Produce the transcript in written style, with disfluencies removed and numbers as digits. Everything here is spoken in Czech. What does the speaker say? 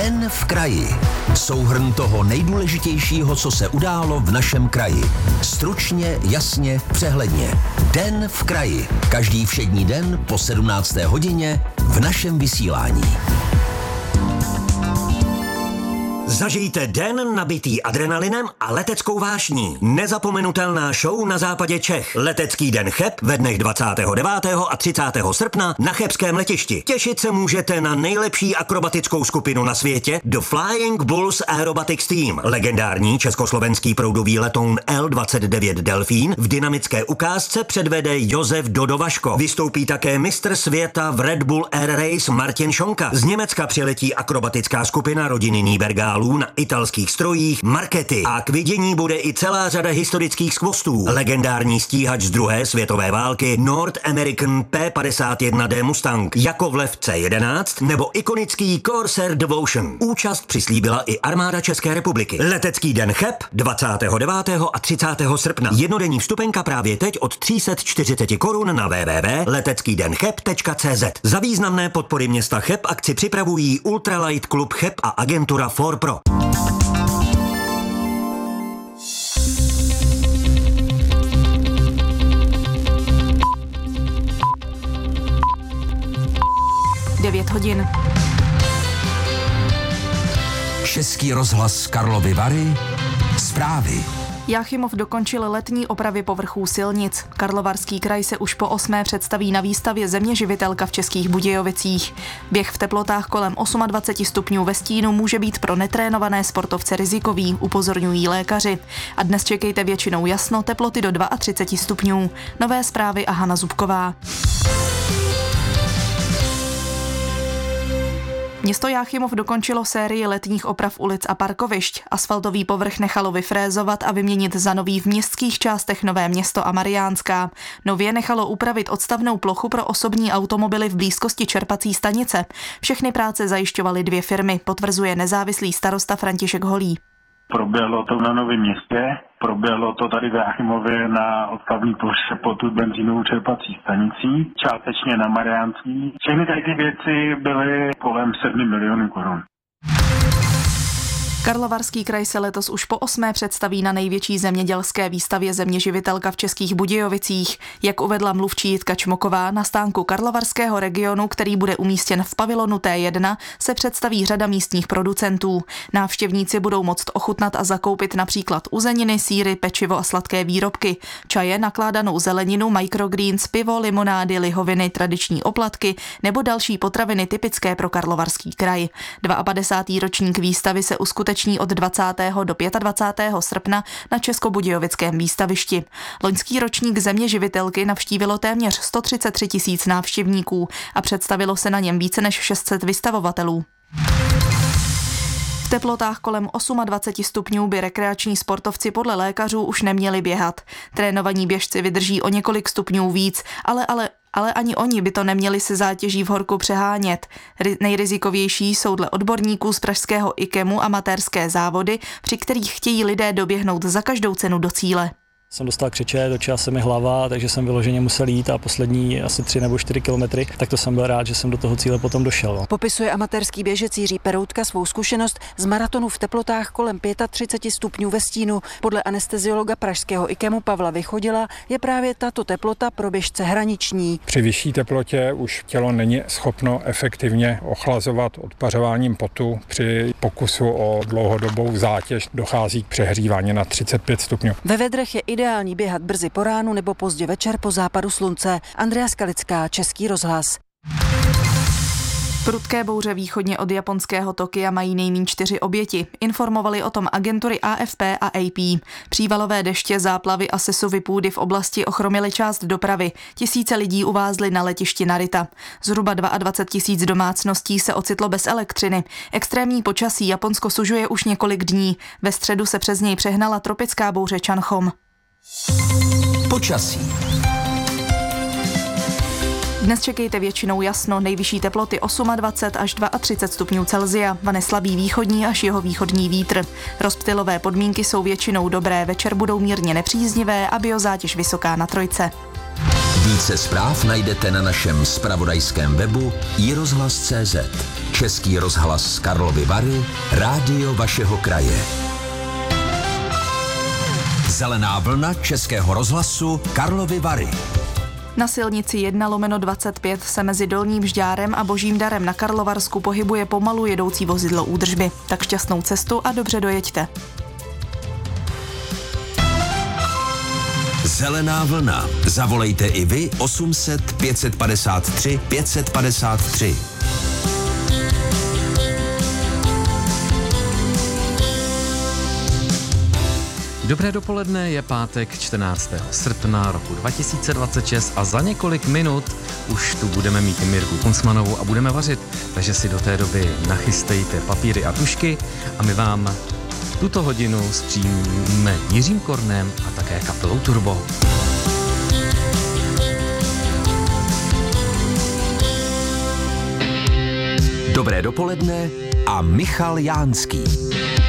Den v kraji. Souhrn toho nejdůležitějšího, co se událo v našem kraji. Stručně, jasně, přehledně. Den v kraji. Každý všední den po 17. hodině v našem vysílání. Zažijte den nabitý adrenalinem a leteckou vášní. Nezapomenutelná show na západě Čech. Letecký den Cheb ve dnech 29. a 30. srpna na chebském letišti. Těšit se můžete na nejlepší akrobatickou skupinu na světě The Flying Bulls Aerobatics Team. Legendární československý proudový letoun L-29 Delfín v dynamické ukázce předvede Josef Dodo Vaško. Vystoupí také mistr světa v Red Bull Air Race Martin Šonka. Z Německa přiletí akrobatická skupina rodiny Niebergálů na italských strojích Markety a k vidění bude i celá řada historických skvostů. Legendární stíhač z druhé světové války North American P-51D Mustang, Jakovlev C-11 nebo ikonický Corsair Devotion. Účast přislíbila i armáda České republiky. Letecký den Cheb 29. a 30. srpna. Jednodenní vstupenka právě teď od 340 korun na www.leteckydencheb.cz. Za významné podpory města Cheb akci připravují Ultralight Klub Cheb a agentura ForPro. 9 hodin. Český rozhlas Karlovy Vary. Zprávy. Jáchymov dokončil letní opravy povrchů silnic. Karlovarský kraj se už po 8. představí na výstavě Země-živitelka v Českých Budějovicích. Běh v teplotách kolem 28 stupňů ve stínu může být pro netrénované sportovce rizikový, upozorňují lékaři. A dnes čekejte většinou jasno, teploty do 32 stupňů. Nové zprávy a Hana Zubková. Město Jáchymov dokončilo sérii letních oprav ulic a parkovišť. Asfaltový povrch nechalo vyfrézovat a vyměnit za nový v městských částech Nové Město a Mariánská. Nově nechalo upravit odstavnou plochu pro osobní automobily v blízkosti čerpací stanice. Všechny práce zajišťovaly 2 firmy, potvrzuje nezávislý starosta František Holý. Proběhlo to na Novém Městě, proběhlo to tady v Jáchymově na odstavní ploše pod benzínovou čerpací stanicí, částečně na Mariánský. Všechny ty věci byly kolem 7 milionů korun. Karlovarský kraj se letos už po 8. představí na největší zemědělské výstavě Země-živitelka v Českých Budějovicích. Jak uvedla mluvčí Jitka Čmoková, na stánku Karlovarského regionu, který bude umístěn v pavilonu T1, se představí řada místních producentů. Návštěvníci budou moct ochutnat a zakoupit například uzeniny, sýry, pečivo a sladké výrobky, čaje, nakládanou zeleninu, microgreens, pivo, limonády, lihoviny, tradiční oplatky nebo další potraviny typické pro Karlovarský kraj. 52. ročník výstavy se uskuteční od 20. do 25. srpna na Českobudějovickém výstavišti. Loňský ročník Země-živitelky navštívilo téměř 133 000 návštěvníků a představilo se na něm více než 600 vystavovatelů. V teplotách kolem 28 stupňů by rekreační sportovci podle lékařů už neměli běhat. Trénovaní běžci vydrží o několik stupňů víc, ale ani oni by to neměli se zátěží v horku přehánět. Nejrizikovější jsou dle odborníků z pražského IKEMu amatérské závody, při kterých chtějí lidé doběhnout za každou cenu do cíle. Jsem dostal křeče, točila se mi hlava, takže jsem vyloženě musel jít a poslední asi 3 nebo 4 kilometry, tak to jsem byl rád, že jsem do toho cíle potom došel. Popisuje amatérský běžec Jiří Peroutka svou zkušenost z maratonu v teplotách kolem 35 stupňů ve stínu. Podle anesteziologa pražského IKEMu Pavla Vychodila je právě tato teplota pro běžce hraniční. Při vyšší teplotě už tělo není schopno efektivně ochlazovat odpařováním potu. Při pokusu o dlouhodobou zátěž dochází k přehřívání na 35 stupňů. Ve vedrech je ideální běhat brzy po ránu nebo pozdě večer po západu slunce. Andrea Skalická, Český rozhlas. Prudké bouře východně od japonského Tokia mají nejméně 4 oběti. Informovali o tom agentury AFP a AP. Přívalové deště, záplavy a sesuvy půdy v oblasti ochromily část dopravy. Tisíce lidí uvázly na letišti Narita. Zhruba 22 000 domácností se ocitlo bez elektřiny. Extrémní počasí Japonsko sužuje už několik dní. Ve středu se přes něj přehnala tropická bouře Chanchom. Počasí. Dnes čekejte většinou jasno, nejvyšší teploty 28 až 32 stupňů Celsia, vane slabý východní až jihovýchodní vítr. Rozptylové podmínky jsou většinou dobré, večer budou mírně nepříznivé a biozátěž vysoká na 3. Více zpráv najdete na našem zpravodajském webu iRozhlas.cz. Český rozhlas Karlovy Vary, rádio vašeho kraje. Zelená vlna Českého rozhlasu Karlovy Vary. Na silnici 1/25 se mezi Dolním Žďárem a Božím Darem na Karlovarsku pohybuje pomalu jedoucí vozidlo údržby. Tak šťastnou cestu a dobře dojeďte. Zelená vlna. Zavolejte i vy 800 553 553. Dobré dopoledne, je pátek 14. srpna roku 2026 a za několik minut už tu budeme mít Mirku Kuncmanovou a budeme vařit, takže si do té doby nachystejte papíry a tužky a my vám tuto hodinu zpříjmeme Jiřím Kornem a také kapelou Turbo. Dobré dopoledne a Michal Jánský.